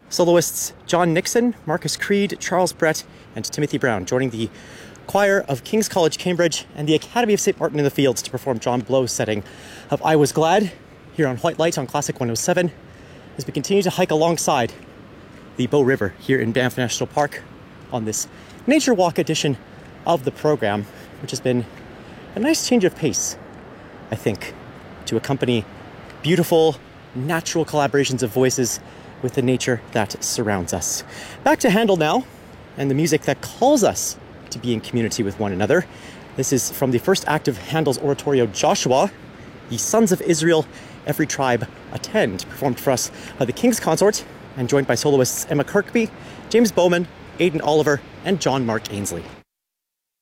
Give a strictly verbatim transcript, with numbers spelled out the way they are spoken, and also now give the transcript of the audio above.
Soloists John Nixon, Marcus Creed, Charles Brett, and Timothy Brown joining the choir of King's College, Cambridge, and the Academy of Saint Martin in the Fields to perform John Blow's setting of I Was Glad here on White Light on Classic one oh seven as we continue to hike alongside the Bow River here in Banff National Park on this nature walk edition of the program, which has been a nice change of pace, I think, to accompany beautiful, natural collaborations of voices with the nature that surrounds us. Back to Handel now, and the music that calls us to be in community with one another. This is from the first act of Handel's oratorio Joshua, Ye Sons of Israel, Every Tribe Attend, performed for us by the King's Consort and joined by soloists Emma Kirkby, James Bowman, Aidan Oliver, and John Mark Ainsley.